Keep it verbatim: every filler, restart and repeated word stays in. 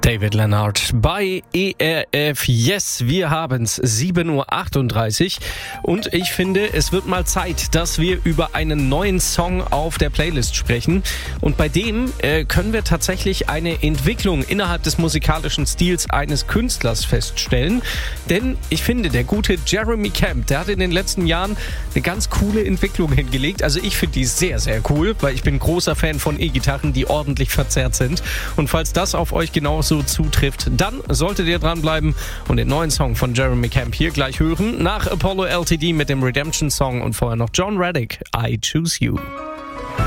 David Leonard bei E R F. Yes, wir haben's, sieben Uhr achtunddreißig und ich finde, es wird mal Zeit, dass wir über einen neuen Song auf der Playlist sprechen und bei dem äh, können wir tatsächlich eine Entwicklung innerhalb des musikalischen Stils eines Künstlers feststellen, denn ich finde, der gute Jeremy Camp, der hat in den letzten Jahren eine ganz coole Entwicklung hingelegt, also ich finde die sehr, sehr cool, weil ich bin großer Fan von E-Gitarren, die ordentlich verzerrt sind und falls das auf euch genauso zutrifft, dann solltet ihr dranbleiben und den neuen Song von Jeremy Camp hier gleich hören. Nach Apollo L T D mit dem Redemption Song und vorher noch John Reddick, I Choose You.